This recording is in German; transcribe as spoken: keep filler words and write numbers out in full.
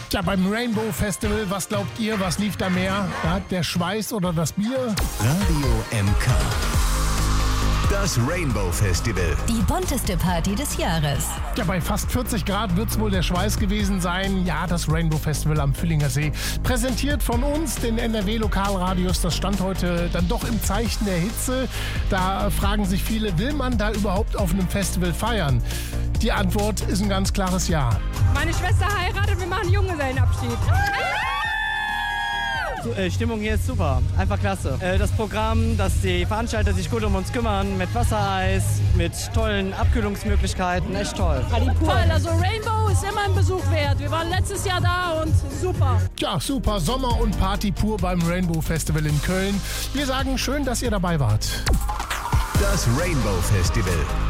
Ja, beim Rainbow Festival, was glaubt ihr, was lief da mehr? Ja, der Schweiß oder das Bier? Radio M K. Das Rainbow Festival. Die bunteste Party des Jahres. Ja, bei fast vierzig Grad wird es wohl der Schweiß gewesen sein. Ja, das Rainbow Festival am Völlinger See. Präsentiert von uns, den N R W-Lokalradios. Das stand heute dann doch im Zeichen der Hitze. Da fragen sich viele, will man da überhaupt auf einem Festival feiern? Die Antwort ist ein ganz klares Ja. Meine Schwester heiratet, wir machen Junggesellenabschied. Die Stimmung hier ist super, einfach klasse. Das Programm, dass die Veranstalter sich gut um uns kümmern, mit Wassereis, mit tollen Abkühlungsmöglichkeiten, echt toll. Toll, also Rainbow ist immer ein Besuch wert. Wir waren letztes Jahr da und super. Ja, super. Sommer und Party pur beim Rainbow Festival in Köln. Wir sagen schön, dass ihr dabei wart. Das Rainbow Festival.